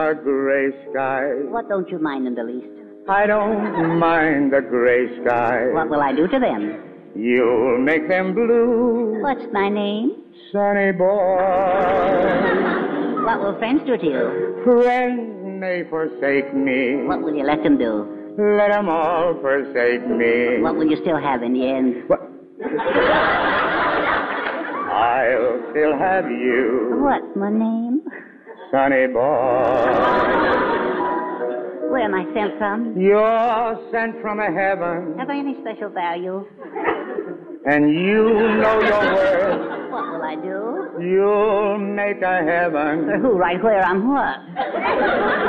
A gray sky. What don't you mind in the least? I don't mind the gray sky. What will I do to them? You'll make them blue. What's my name? Sonny boy. What will friends do to you? Friends may forsake me. What will you let them do? Let them all forsake me. What will you still have in the end? What? I'll still have you. What's my name? Sonny boy. Where am I sent from? You're sent from a heaven. Have I any special value? And you know your worth. What will I do? You'll make a heaven. For who, right where, on what?